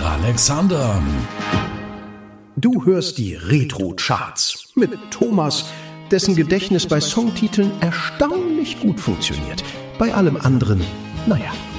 Alexander. Du hörst die Retro-Charts mit Thomas, dessen Gedächtnis bei Songtiteln erstaunlich gut funktioniert. Bei allem anderen, naja.